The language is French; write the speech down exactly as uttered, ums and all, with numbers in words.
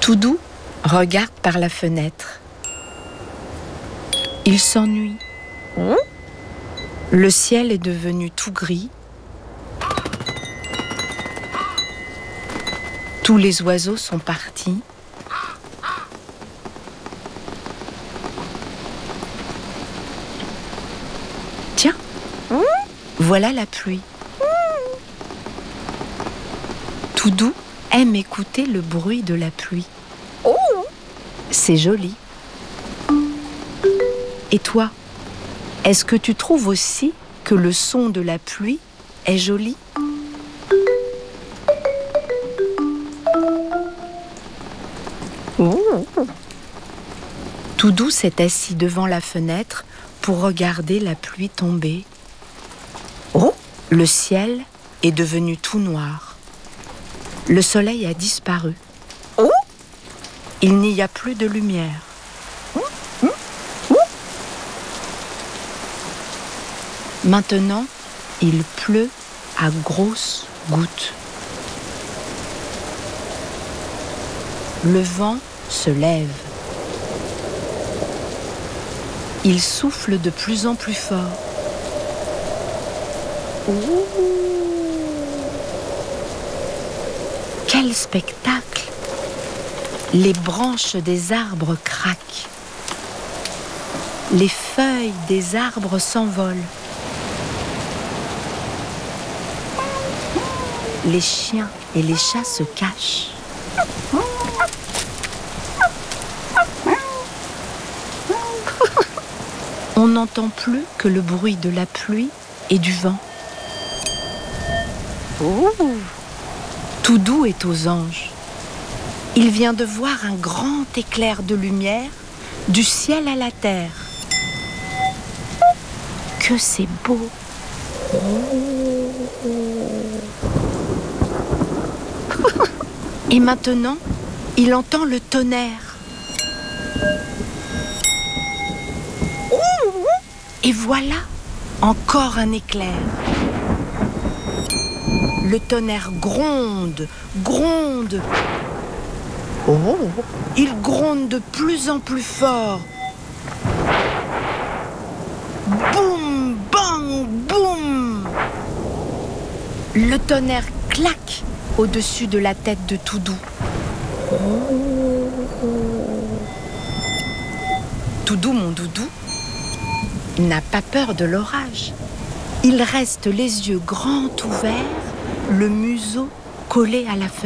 Toudou regarde par la fenêtre. Il s'ennuie. Mmh. Le ciel est devenu tout gris. Tous les oiseaux sont partis. Tiens, mmh. Voilà la pluie. Mmh. Toudou aime écouter le bruit de la pluie. Oh. C'est joli. Et toi, est-ce que tu trouves aussi que le son de la pluie est joli ? Mmh. Toudou s'est assis devant la fenêtre pour regarder la pluie tomber. Oh. Le ciel est devenu tout noir. Le soleil a disparu. Oh. Il n'y a plus de lumière. Mmh. Mmh. Maintenant, il pleut à grosses gouttes. Le vent se lève. Il souffle de plus en plus fort. Mmh. Quel spectacle! Les branches des arbres craquent. Les feuilles des arbres s'envolent. Les chiens et les chats se cachent. On n'entend plus que le bruit de la pluie et du vent. Ouh. Toudou est aux anges. Il vient de voir un grand éclair de lumière du ciel à la terre. Que c'est beau! Et maintenant, il entend le tonnerre. Et voilà, encore un éclair. Le tonnerre gronde, gronde. Oh. Il gronde de plus en plus fort. Boum, bang, boum. Le tonnerre claque au-dessus de la tête de Toudou. Toudou, mon doudou, n'a pas peur de l'orage. Il reste les yeux grands ouverts, le museau collé à la fenêtre.